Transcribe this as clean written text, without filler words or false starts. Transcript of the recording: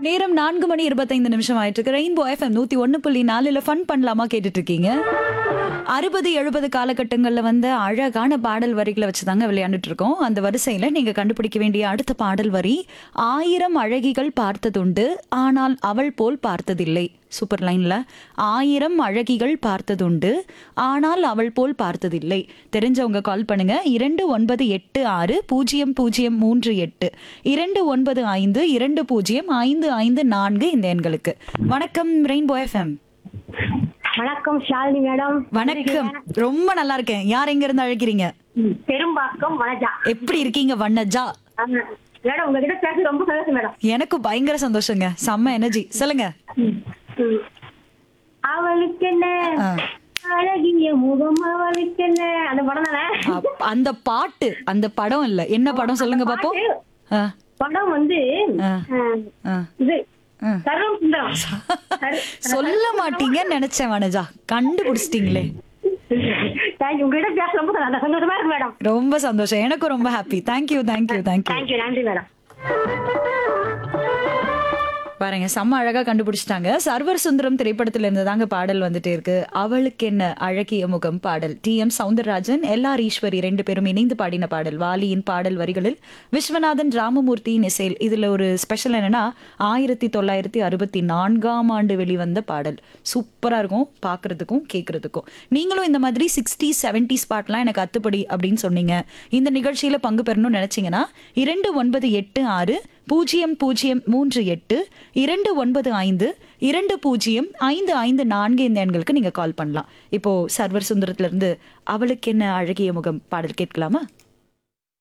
நேரம் 4:25 ஆயிட்டு இருக்கு. ரெயின்போ எஃப்எம் 101.4 ஃபன் பண்ணலாமா கேட்டுட்டு இருக்கீங்க. 60-70 காலகட்டங்கள்ல வந்து அழகான பாடல் வரிகளை வச்சுதாங்க விளையாண்டுட்டு இருக்கோம். அந்த வரிசையில நீங்க கண்டுபிடிக்க வேண்டிய அடுத்த பாடல் வரி, 1000 அழகிகள் பார்த்ததுண்டு ஆனால் அவள் போல் பார்த்ததில்லை. சூப்பர் லைன்ல 1000 அழகிகள் பார்த்ததுண்டு ஆனால் அவள் போல் பார்த்ததில்லை. தெரிஞ்சவங்க கால் பண்ணுங்க 29860038 2952050554 இந்த எண்களுக்கு. வணக்கம் ரெயின்போ எஃப்எம். வணக்கம் ஷாலினி மேடம். வணக்கம், ரொம்ப நல்லா இருக்கேன். யார் எங்க இருந்து அழைக்கிறீங்க? பெரும்பாக்கம் வனஜா. எப்படி இருக்கீங்க வண்ணஜா? மேடம் உங்ககிட்ட பேச ரொம்ப சந்தோஷம் மேடம். எனக்கு பயங்கர சந்தோஷங்க, செம்ம எனர்ஜி. சொல்லுங்க. அவளுக்கு என்ன அழகிய முகம், அவளுக்கு என்ன, அந்த படம் தானே? அந்த பாட்டு, அந்த படம் இல்ல, என்ன படம் சொல்லுங்க பாப்போம். படம் வந்து இது சர்வம் சுந்தரம். சொல்ல மாட்டீங்கன்னு நினைச்சேன் வனஜா, கண்டுபிடிச்சிட்டீங்களே. உங்ககிட்ட பேச ரொம்ப சந்தோஷமா இருக்கு மேடம். ரொம்ப சந்தோஷம், எனக்கும் ரொம்ப happy. Thank you thank you thank you. Thank you, நன்றி மேடம். பாருங்க, செம்ம அழகா கண்டுபிடிச்சிட்டாங்க. சர்வர் சுந்தரம் திரைப்படத்துல இருந்து தாங்க பாடல் வந்துட்டே இருக்கு. அவளுக்கு என்ன அழகிய முகம் பாடல். டி.எம். சௌந்தரராஜன், எல்.ஆர். ஈஸ்வரி ரெண்டு பேரும் இணைந்து பாடின பாடல். வாலியின் பாடல் வரிகளில் விஸ்வநாதன் ராமமூர்த்தியின் இசையில். இதுல ஒரு ஸ்பெஷல் என்னன்னா, 1964 வெளிவந்த பாடல். சூப்பரா இருக்கும் பாக்குறதுக்கும் கேட்கறதுக்கும். நீங்களும் இந்த மாதிரி 60s 70s பாட்டெல்லாம் எனக்கு அத்துப்படி அப்படின்னு சொன்னீங்க, இந்த நிகழ்ச்சியில பங்கு பெறணும்னு நினைச்சீங்கன்னா 29860038 2952055554 இந்த எண்களுக்கு நீங்க கால் பண்ணலாம். இப்போ சர்வர் சுந்தரத்துல இருந்து அவளுக்கு என்ன அழகிய முகம் பாடல் கேட்கலாமா?